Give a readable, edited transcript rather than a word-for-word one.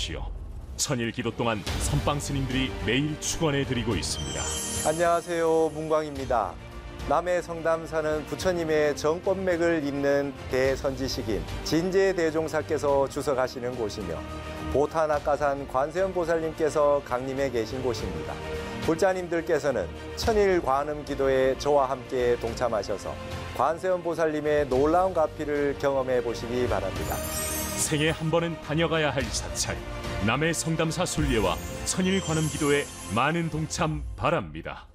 오십시오. 천일 기도 동안 선방 스님들이 매일 축원해 드리고 있습니다. 안녕하세요, 문광입니다. 남해 성담사는 부처님의 정법맥을 잇는 대선지식인 진제대종사께서 주석하시는 곳이며 보타낙가산 관세음보살님께서 강림해 계신 곳입니다. 불자님들께서는 천일 관음 기도에 저와 함께 동참하셔서 관세음보살님의 놀라운 가피를 경험해 보시기 바랍니다. 생애 한 번은 다녀가야 할 사찰, 남해 성담사 순례와 천일 관음 기도에 많은 동참 바랍니다.